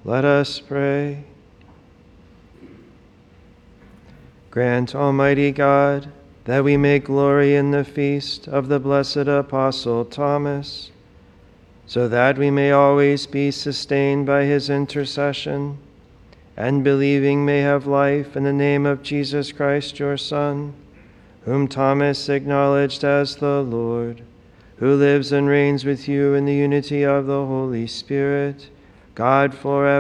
Let us pray. Grant, Almighty God, that we may glory in the feast of the blessed Apostle Thomas, so that we may always be sustained by his intercession, and believing may have life in the name of Jesus Christ, your Son, whom Thomas acknowledged as the Lord, who lives and reigns with you in the unity of the Holy Spirit, God forever